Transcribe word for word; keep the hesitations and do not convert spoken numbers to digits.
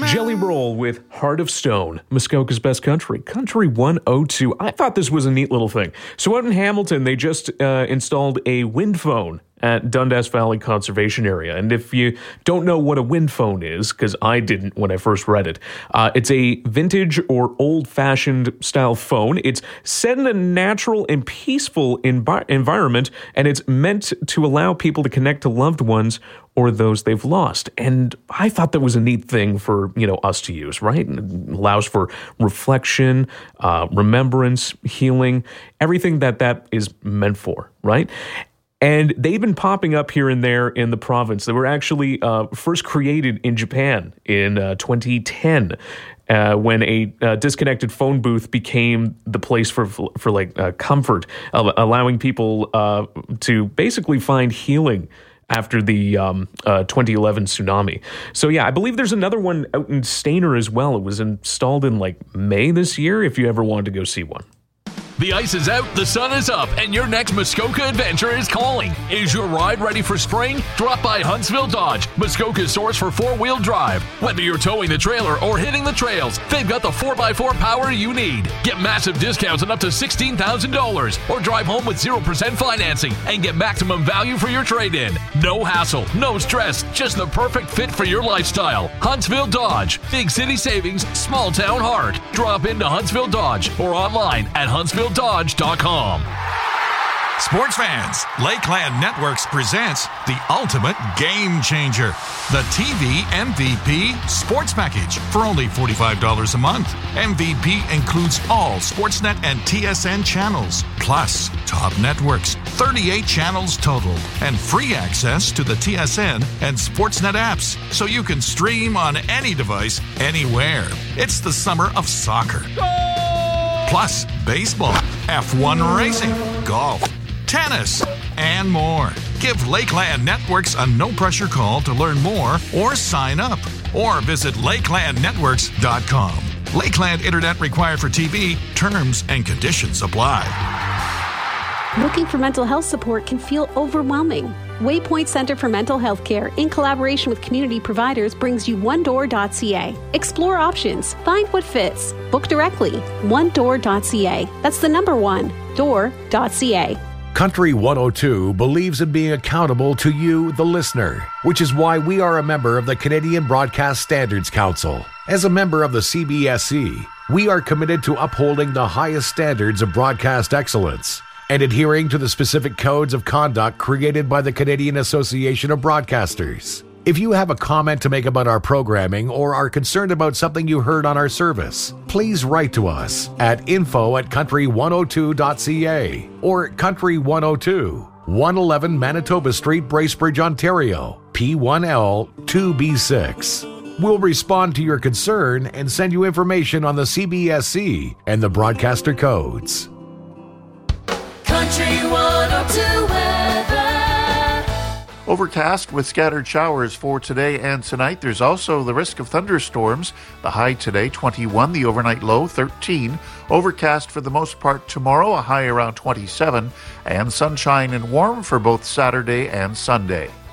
Jelly Roll with Heart of Stone, Muskoka's Best Country, Country one oh two. I thought this was a neat little thing. So out in Hamilton, they just uh, installed a wind phone at Dundas Valley Conservation Area. And if you don't know what a wind phone is, because I didn't when I first read it, uh, it's a vintage or old-fashioned style phone. It's set in a natural and peaceful envi- environment, and it's meant to allow people to connect to loved ones or those they've lost. And I thought that was a neat thing for, you know, us to use, right? It allows for reflection, uh, remembrance, healing, everything that that is meant for, right? And they've been popping up here and there in the province. They were actually uh, first created in Japan in uh, twenty ten. Uh, when a uh, disconnected phone booth became the place for for like uh, comfort, uh, allowing people uh, to basically find healing after the um, uh, twenty eleven tsunami. So yeah, I believe there's another one out in Stayner as well. It was installed in like May this year, if you ever wanted to go see one. The ice is out, the sun is up, and your next Muskoka adventure is calling. Is your ride ready for spring? Drop by Huntsville Dodge, Muskoka's source for four-wheel drive. Whether you're towing the trailer or hitting the trails, they've got the four by four power you need. Get massive discounts on up to sixteen thousand dollars, or drive home with zero percent financing and get maximum value for your trade-in. No hassle, no stress, just the perfect fit for your lifestyle. Huntsville Dodge, big city savings, small town heart. Drop into Huntsville Dodge or online at huntsville dodge dot com. Sports fans, Lakeland Networks presents the ultimate game changer, the T V M V P Sports Package for only forty-five dollars a month. M V P includes all Sportsnet and T S N channels, plus top networks, thirty-eight channels total, and free access to the T S N and Sportsnet apps, so you can stream on any device, anywhere. It's the summer of soccer. Plus, baseball, F one racing, golf, tennis, and more. Give Lakeland Networks a no-pressure call to learn more or sign up. Or visit lakeland networks dot com. Lakeland Internet required for T V. Terms and conditions apply. Looking for mental health support can feel overwhelming. Waypoint Center for Mental Health Care, in collaboration with community providers, brings you one door dot c a. Explore options. Find what fits. Book directly. one door dot c a. That's the number one, door dot c a. Country one oh two believes in being accountable to you, the listener, which is why we are a member of the Canadian Broadcast Standards Council. As a member of the C B S C, we are committed to upholding the highest standards of broadcast excellence and adhering to the specific codes of conduct created by the Canadian Association of Broadcasters. If you have a comment to make about our programming or are concerned about something you heard on our service, please write to us at info at country one oh two dot c a or Country one oh two, one eleven Manitoba Street, Bracebridge, Ontario, P one L two B six. We'll respond to your concern and send you information on the C B S C and the broadcaster codes. Country one oh two weather. Overcast with scattered showers for today and tonight. There's also the risk of thunderstorms. The high today, twenty-one. The overnight low, thirteen. Overcast for the most part tomorrow, a high around twenty-seven. And sunshine and warm for both Saturday and Sunday.